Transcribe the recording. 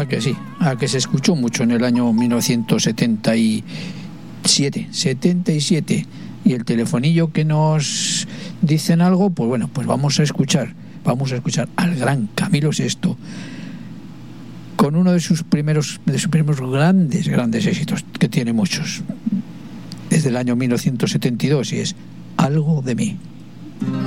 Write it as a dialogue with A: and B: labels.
A: que sí, a que se escuchó mucho en el año 1977. Y el telefonillo que nos dicen algo, pues bueno, pues vamos a escuchar al gran Camilo VI con uno de sus primeros grandes éxitos, que tiene muchos, desde el año 1972, y es Algo de mí.